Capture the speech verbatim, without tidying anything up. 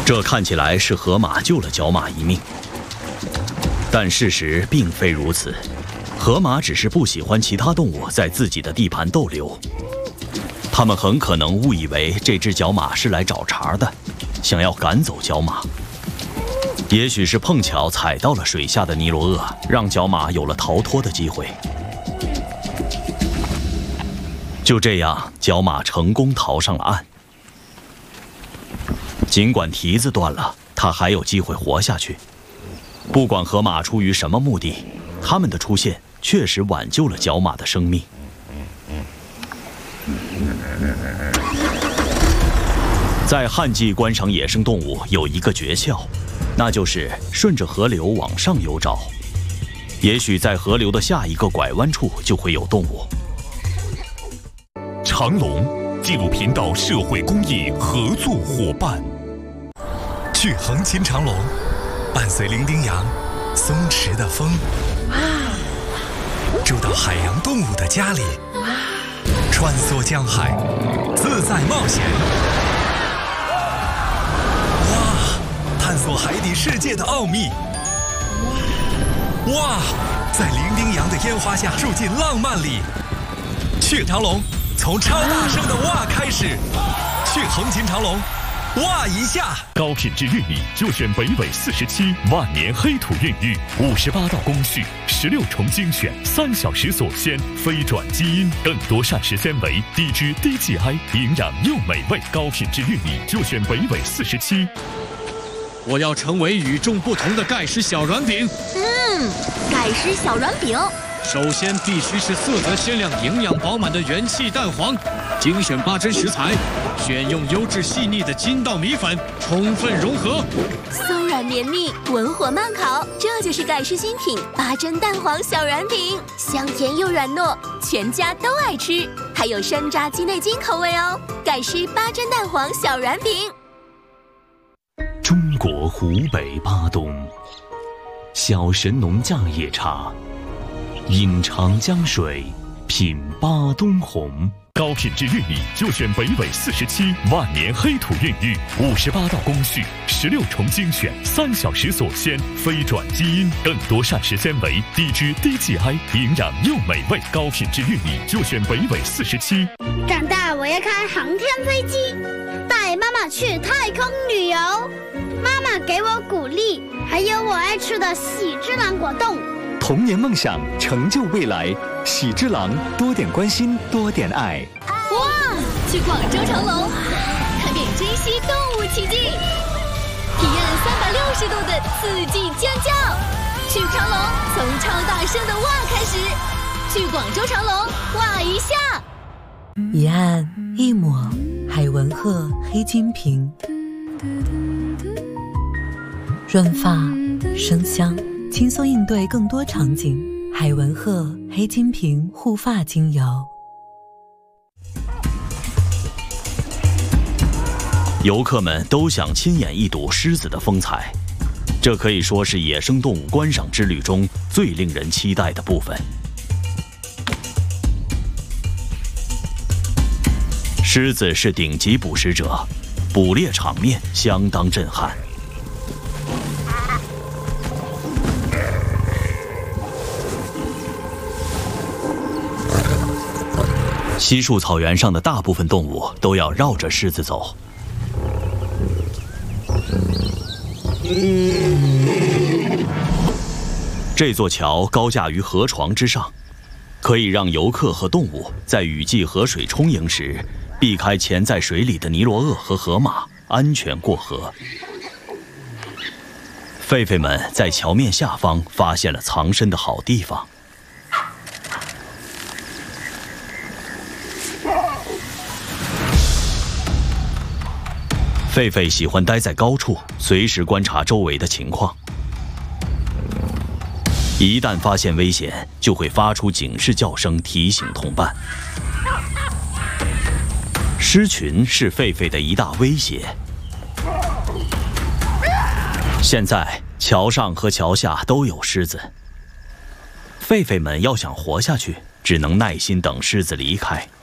这看起来是河马救了角马一命，但事实并非如此。河马只是不喜欢其他动物在自己的地盘逗留，它们很可能误以为这只角马是来找茬的，想要赶走角马。也许是碰巧踩到了水下的尼罗鳄，让角马有了逃脱的机会。就这样，角马成功逃上了岸。尽管蹄子断了，它还有机会活下去。不管河马出于什么目的，它们的出现确实挽救了角马的生命。在旱季观赏野生动物有一个诀窍，那就是顺着河流往上游找，也许在河流的下一个拐弯处就会有动物。 长隆纪录频道社会公益合作伙伴。去横琴长隆，伴随伶仃洋松弛的风，住到海洋动物的家里，穿梭江海，自在冒险。哇，探索海底世界的奥秘。哇，在伶仃洋的烟花下住进浪漫里。去长隆，从超大声的哇开始。去横琴长隆，哇一下！高品质玉米就选北纬四十七万年黑土孕育，五十八道工序，十六重精选，三小时锁鲜，非转基因，更多膳食纤维，低脂低 G I， 营养又美味。高品质玉米就选北纬四十七。 我要成为与众不同的盖世小软饼。 嗯，盖世小软饼。 首先必须是色泽鲜亮、营养饱满的元气蛋黄，精选八珍食材，选用优质细腻的筋道米粉，充分融合， 松软绵密，文火慢烤，这就是盖世新品八珍蛋黄小软饼，香甜又软糯，全家都爱吃，还有山楂鸡内金口味哦。盖世八珍蛋黄小软饼。 中国湖北巴东，小神农架野茶。饮长江水，品巴东红。高品质玉米就选北纬四十七万年黑土孕育，五十八道工序，十六重精选，三小时锁鲜，非转基因，更多膳食纤维，低脂低 G I， 营养又美味。高品质玉米就选北纬四十七。 长大我要开航天飞机，带妈妈去太空旅游。妈妈给我鼓励，还有我爱吃的喜之郎果冻。 童年梦想，成就未来。喜之郎，多点关心，多点爱。 哇！去广州长隆，看点珍稀动物奇迹，体验三百六十度的四季尖叫。去长隆，从超大声的哇开始。去广州长隆，哇一下。 一按一抹，海文鹤黑金瓶，润发生香。轻松应对更多场景，海文鹤黑金瓶护发精油。 游客们都想亲眼一睹狮子的风采，这可以说是野生动物观赏之旅中最令人期待的部分。狮子是顶级捕食者，捕猎场面相当震撼。西树草原上的大部分动物都要绕着狮子走。这座桥高架于河床之上，可以让游客和动物在雨季河水充盈时，避开潜在水里的尼罗鳄和河马，安全过河。狒狒们在桥面下方发现了藏身的好地方。狒狒喜欢待在高处，随时观察周围的情况。一旦发现危险，就会发出警示叫声提醒同伴。狮群是狒狒的一大威胁。现在桥上和桥下都有狮子，狒狒们要想活下去，只能耐心等狮子离开。